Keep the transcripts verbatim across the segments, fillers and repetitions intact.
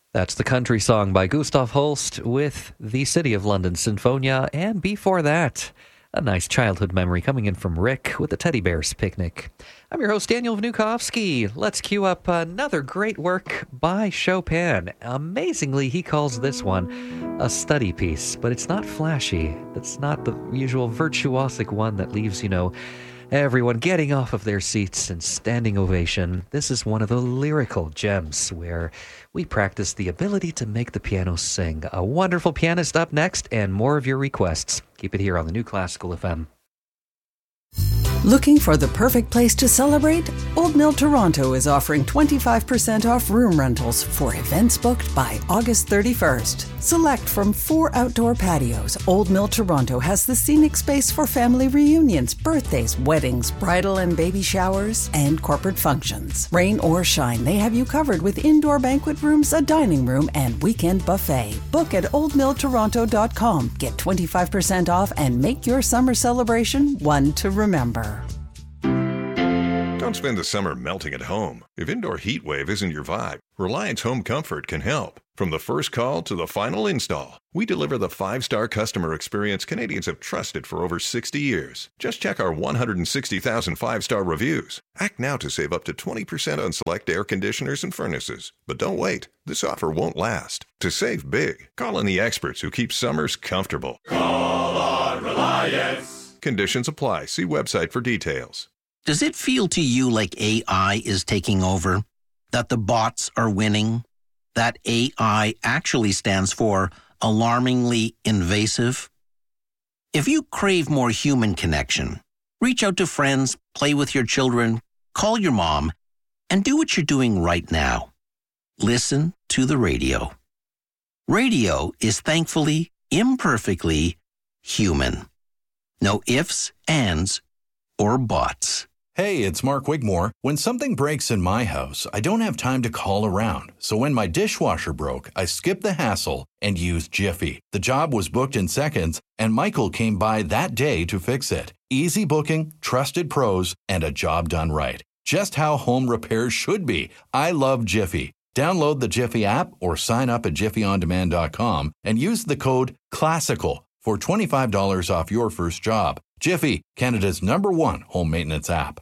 That's the country song by Gustav Holst with the City of London Sinfonia. And before that, a nice childhood memory coming in from Rick with the Teddy Bears Picnic. I'm your host, Daniel Vnukovsky. Let's cue up another great work by Chopin. Amazingly, he calls this one a study piece, but it's not flashy. It's not the usual virtuosic one that leaves, you know, everyone getting off of their seats and standing ovation. This is one of the lyrical gems where we practice the ability to make the piano sing. A wonderful pianist up next, and more of your requests. Keep it here on the New Classical F M. Looking for the perfect place to celebrate? Old Mill Toronto is offering twenty-five percent off room rentals for events booked by August thirty-first. Select from four outdoor patios, Old Mill Toronto has the scenic space for family reunions, birthdays, weddings, bridal and baby showers, and corporate functions. Rain or shine, they have you covered with indoor banquet rooms, a dining room, and weekend buffet. Book at old mill toronto dot com. Get twenty-five percent off and make your summer celebration one to remember. Don't spend the summer melting at home. If indoor heat wave isn't your vibe, Reliance Home Comfort can help. From the first call to the final install, we deliver the five-star customer experience Canadians have trusted for over sixty years. Just check our one hundred sixty thousand five-star reviews. Act now to save up to twenty percent on select air conditioners and furnaces. But don't wait. This offer won't last. To save big, call in the experts who keep summers comfortable. Call on Reliance. Conditions apply. See website for details. Does it feel to you like A I is taking over? That the bots are winning? That A I actually stands for alarmingly invasive? If you crave more human connection, reach out to friends, play with your children, call your mom, and do what you're doing right now. Listen to the radio. Radio is thankfully, imperfectly human. No ifs, ands, or buts. Hey, it's Mark Wigmore. When something breaks in my house, I don't have time to call around. So when my dishwasher broke, I skipped the hassle and used Jiffy. The job was booked in seconds, and Michael came by that day to fix it. Easy booking, trusted pros, and a job done right. Just how home repairs should be. I love Jiffy. Download the Jiffy app or sign up at jiffy on demand dot com and use the code CLASSICAL for twenty-five dollars off your first job. Jiffy, Canada's number one home maintenance app.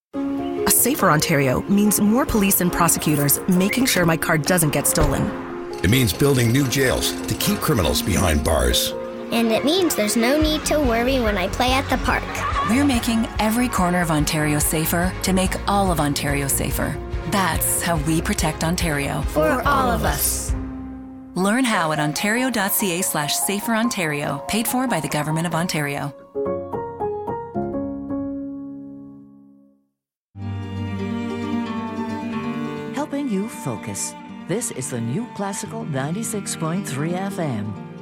A safer Ontario means more police and prosecutors making sure my car doesn't get stolen. It means building new jails to keep criminals behind bars. And it means there's no need to worry when I play at the park. We're making every corner of Ontario safer to make all of Ontario safer. That's how we protect Ontario. For all of us. Learn how at ontario.ca slash safer Ontario, paid for by the Government of Ontario. Helping you focus. This is the New Classical ninety-six point three F M.